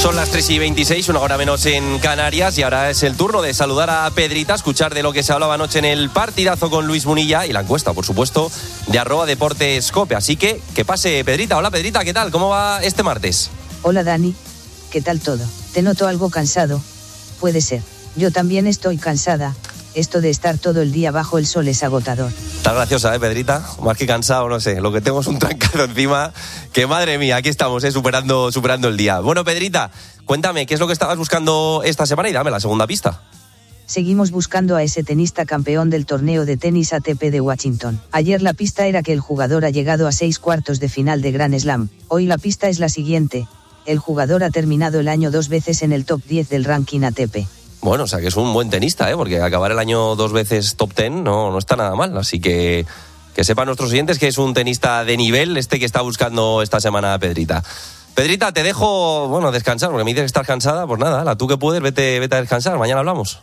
Son las 3:26, una hora menos en Canarias, y ahora es el turno de saludar a Pedrita, escuchar de lo que se hablaba anoche en el partidazo con Luis Munilla y la encuesta, por supuesto, de @deportescope. Así que pase Pedrita. Hola Pedrita, ¿qué tal? ¿Cómo va este martes? Hola Dani, ¿qué tal todo? Te noto algo cansado. Puede ser. Yo también estoy cansada. Esto de estar todo el día bajo el sol es agotador. Estás graciosa, Pedrita. Más que cansado, no sé. Lo que tengo es un trancado encima. Que madre mía, aquí estamos, superando el día. Bueno, Pedrita, cuéntame, ¿qué es lo que estabas buscando esta semana? Y dame la segunda pista. Seguimos buscando a ese tenista campeón del torneo de tenis ATP de Washington. Ayer la pista era que el jugador ha llegado a 6 cuartos de final de Grand Slam. Hoy la pista es la siguiente. El jugador ha terminado el año 2 veces en el top 10 del ranking ATP. Bueno, o sea que es un buen tenista, porque acabar el año 2 veces top 10 no está nada mal. Así que sepan nuestros oyentes que es un tenista de nivel que está buscando esta semana Pedrita. Pedrita, te dejo, descansar, porque me dices que estás cansada. Pues nada, tú que puedes, vete a descansar. Mañana hablamos.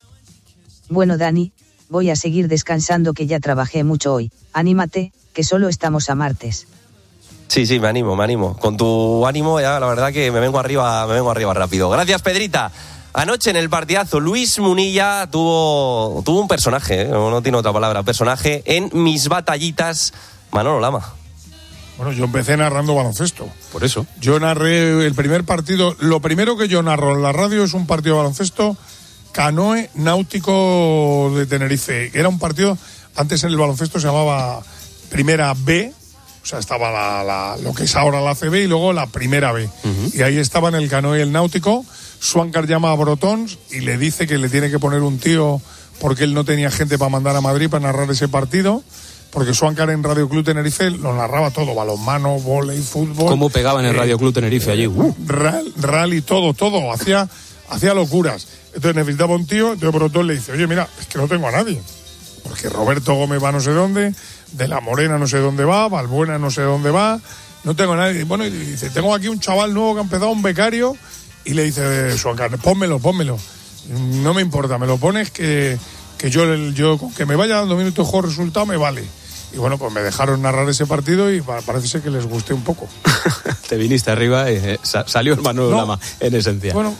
Bueno, Dani, voy a seguir descansando, que ya trabajé mucho hoy. Anímate, que solo estamos a martes. Sí, me animo. Con tu ánimo ya la verdad que me vengo arriba rápido. Gracias, Pedrita. Anoche en el partidazo, Luis Munilla tuvo un personaje, no tiene otra palabra, personaje en Mis Batallitas, Manolo Lama. Bueno, yo empecé narrando baloncesto. Por eso. Yo narré el primer partido. Lo primero que yo narro en la radio es un partido de baloncesto, Canoe Náutico de Tenerife. Era un partido, antes en el baloncesto se llamaba Primera B, o sea, estaba lo que es ahora la CB y luego la Primera B. Uh-huh. Y ahí estaban el Canoe y el Náutico. Swankar llama a Brotons y le dice que le tiene que poner un tío porque él no tenía gente para mandar a Madrid para narrar ese partido, porque Swankar en Radio Club Tenerife lo narraba todo, balonmano, vóley, fútbol. ¿Cómo pegaban en Radio Club Tenerife allí? Rally, todo, hacía locuras. Entonces necesitaba un tío, entonces Brotons le dice, oye, mira, es que no tengo a nadie, porque Roberto Gómez va no sé dónde, De la Morena no sé dónde va, Balbuena no sé dónde va, no tengo a nadie. Bueno, y dice, tengo aquí un chaval nuevo que ha empezado, un becario. Y le dice Swankar, pónmelo. No me importa, me lo pones que yo con que me vaya dando minutos de juego resultado me vale. Y bueno, pues me dejaron narrar ese partido y parece ser que les gusté un poco. Te viniste arriba y salió el Manolo Lama, en esencia. Bueno,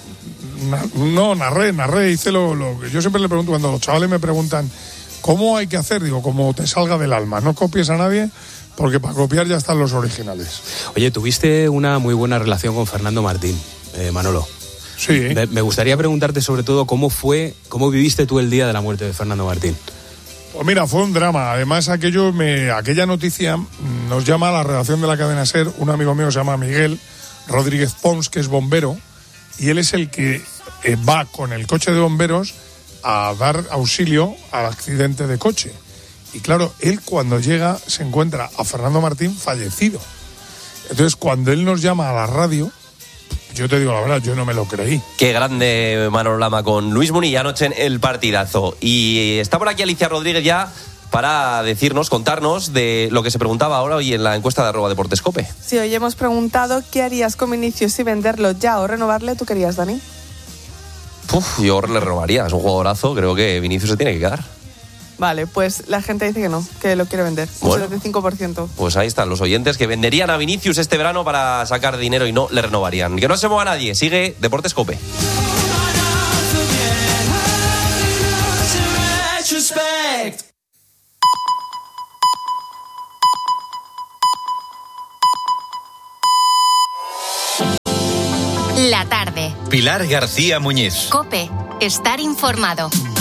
narré, hice lo que yo siempre le pregunto cuando los chavales me preguntan ¿cómo hay que hacer? Digo, como te salga del alma, no copies a nadie, porque para copiar ya están los originales. Oye, tuviste una muy buena relación con Fernando Martín. Manolo. Sí. Me gustaría preguntarte sobre todo cómo viviste tú el día de la muerte de Fernando Martín. Pues mira, fue un drama. Además, aquella noticia nos llama a la redacción de la cadena SER un amigo mío, se llama Miguel Rodríguez Pons, que es bombero, y él es el que va con el coche de bomberos a dar auxilio al accidente de coche. Y claro, él cuando llega se encuentra a Fernando Martín fallecido. Entonces, cuando él nos llama a la radio, yo te digo la verdad, yo no me lo creí. Qué grande Manolo Lama con Luis Munilla anoche en el partidazo. Y está por aquí Alicia Rodríguez ya para contarnos de lo que se preguntaba ahora hoy en la encuesta de @deportescope. Sí, hoy hemos preguntado qué harías con Vinicius, si venderlo ya o renovarle. ¿Tú querías, Dani? Yo le renovaría, es un jugadorazo, creo que Vinicius se tiene que quedar. Vale, pues la gente dice que no, que lo quiere vender. Bueno, un 75%. Pues ahí están los oyentes que venderían a Vinicius este verano para sacar dinero y no le renovarían. Que no se mueva nadie, sigue Deportes Cope. La tarde. Pilar García Muñiz. COPE. Estar informado.